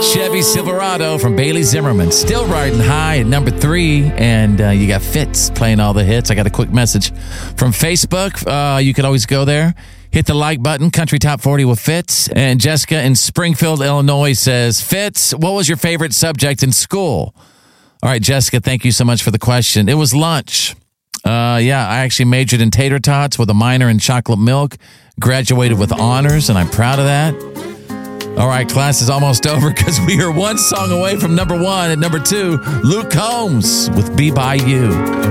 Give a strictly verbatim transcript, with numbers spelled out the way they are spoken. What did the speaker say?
Chevy Silverado from Bailey Zimmerman. Still riding high at number three. And uh, you got Fitz playing all the hits. I got a quick message from Facebook. Uh, you can always go there. Hit the like button, Country Top forty with Fitz. And Jessica in Springfield, Illinois says, Fitz, what was your favorite subject in school? All right, Jessica, thank you so much for the question. It was lunch. Uh, yeah, I actually majored in tater tots with a minor in chocolate milk. Graduated with honors, and I'm proud of that. All right, class is almost over because we are one song away from number one. At number two, Luke Combs with Be By You.